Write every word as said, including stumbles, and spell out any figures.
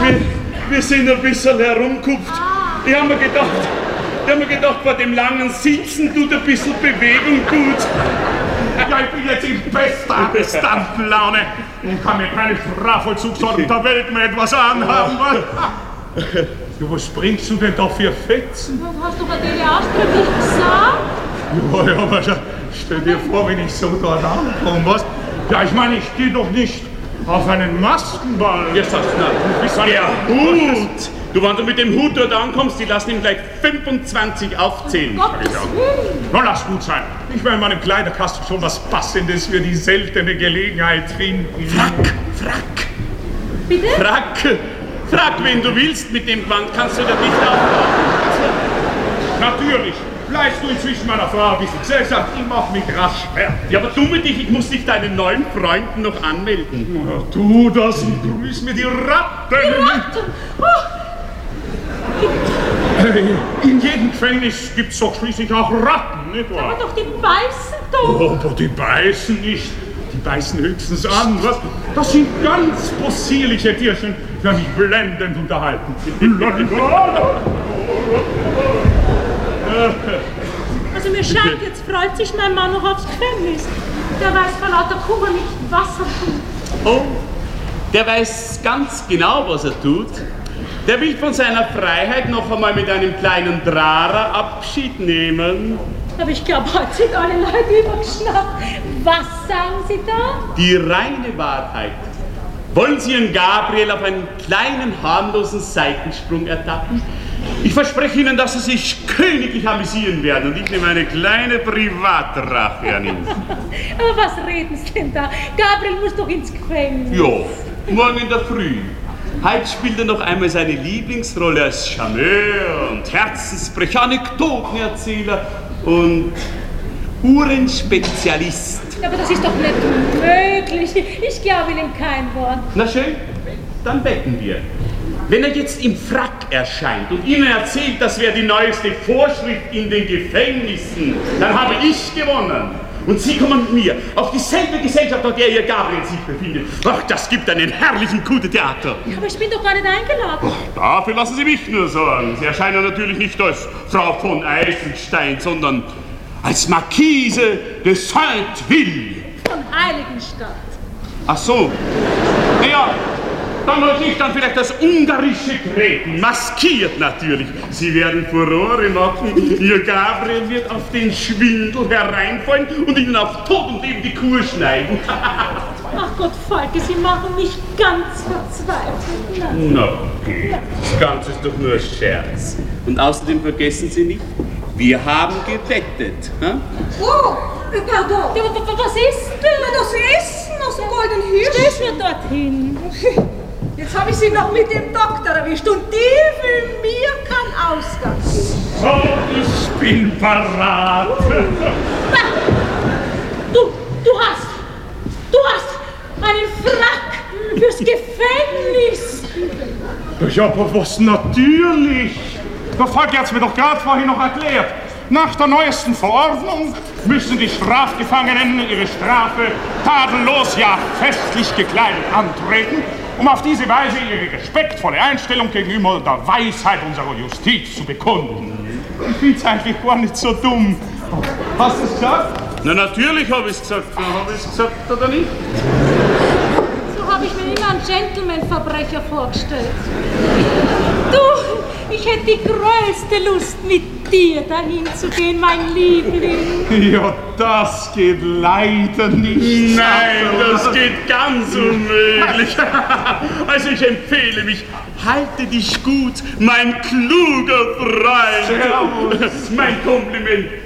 Wir, wir sind ein bisschen herumgekupft. Ich habe mir gedacht, ich habe mir gedacht, bei dem langen Sitzen tut ein bisschen Bewegung gut. Ja, ich bin jetzt in bester Arrestantenlaune und kann mir keine Strafvollzugsordnung der Welt mehr etwas anhaben. Du, was bringst du denn da für Fetzen? Was hast du bei dir ausdrücklich gesagt? Ja, ja, aber stell dir vor, wenn ich so dort ankomme, was? Ja, ich meine, ich stehe doch nicht auf einen Maskenball. Ja, sagst du, du bist der Hut. Du, wenn du mit dem Hut dort ankommst, die lassen ihm gleich fünfundzwanzig aufzählen. Gottes Willen. Na, lass gut sein. Ich will in meinem Kleiderkasten schon was Passendes für die seltene Gelegenheit finden. Frack, Frack. Bitte? Frack. Frag, wen du willst, mit dem Gewand kannst du da nicht auflaufen. Natürlich. Bleibst du inzwischen meiner Frau ein bisschen Gesellschaft, ich mach mich rasch fertig. Ja, aber du mit dich, ich muss dich deinen neuen Freunden noch anmelden. Ja, tu das und grüß mir die Ratten. Die Ratten! Oh. In jedem Gefängnis gibt's doch schließlich auch Ratten, nicht wahr? Aber doch, die beißen doch! Oh, aber die beißen nicht. Die beißen höchstens an, was? Das sind ganz possierliche Tierchen, die mich blendend unterhalten. Also mir scheint, jetzt freut sich mein Mann noch aufs Gefängnis. Der weiß vor lauter Kummer nicht, was er tut. Oh, der weiß ganz genau, was er tut. Der will von seiner Freiheit noch einmal mit einem kleinen Drahrer Abschied nehmen. Aber ich glaube, heute sind alle Leute übergeschnappt. Was sagen Sie da? Die reine Wahrheit. Wollen Sie Ihren Gabriel auf einen kleinen, harmlosen Seitensprung ertappen? Ich verspreche Ihnen, dass Sie sich königlich amüsieren werden und ich nehme eine kleine Privatrache an Ihnen. Aber was reden Sie denn da? Gabriel muss doch ins Gefängnis. Ja, morgen in der Früh. Heute spielt er noch einmal seine Lieblingsrolle als Charmeur und Herzensbrecher, Anekdotenerzähler und Uhrenspezialist. Aber das ist doch nicht möglich. Ich glaube Ihnen kein Wort. Na schön, dann wetten wir. Wenn er jetzt im Frack erscheint und Ihnen erzählt, das wäre die neueste Vorschrift in den Gefängnissen, dann habe ich gewonnen. Und Sie kommen mit mir auf dieselbe Gesellschaft, auf der Ihr Gabriel sich befindet. Ach, das gibt einen herrlichen Coup de Theater. Aber ich bin doch gar nicht eingeladen. Ach, dafür lassen Sie mich nur sorgen. Sie erscheinen natürlich nicht als Frau von Eisenstein, sondern als Marquise de Sainte-Ville. Von Heiligenstadt. Ach so. Naja, dann wollte ich dann vielleicht das ungarische Treten, maskiert natürlich. Sie werden Furore machen. Ihr Gabriel wird auf den Schwindel hereinfallen und Ihnen auf Tod und Leben die Kur schneiden. Ach Gott, Falke, Sie machen mich ganz verzweifelt. Na, okay. Das Ganze ist doch nur ein Scherz. Und außerdem vergessen Sie nicht, wir haben gewettet. Hm? Oh, pardon. Ja, was ist denn? Das Essen aus dem Goldenen Hirsch. Stell mir dorthin. Jetzt habe ich Sie noch mit dem Doktor erwischt und die will mir keinen Ausgang geben. So, ich bin parat. Du, du hast, du hast einen Frack fürs Gefängnis. Ja, aber was natürlich? Der Falk hat es mir doch gerade vorhin noch erklärt. Nach der neuesten Verordnung müssen die Strafgefangenen ihre Strafe tadellos, ja festlich gekleidet antreten, um auf diese Weise ihre respektvolle Einstellung gegenüber der Weisheit unserer Justiz zu bekunden. Ich finde es eigentlich gar nicht so dumm. Hast du es gesagt? Na, natürlich habe ich es gesagt. Habe ich es gesagt oder nicht? So habe ich mir immer einen Gentleman-Verbrecher vorgestellt. Du, ich hätte die größte Lust, mit dir dahin zu gehen, mein Liebling. Ja, das geht leider nicht. Nein, das geht ganz unmöglich. Also ich empfehle mich, halte dich gut, mein kluger Freund. Servus. Mein Kompliment.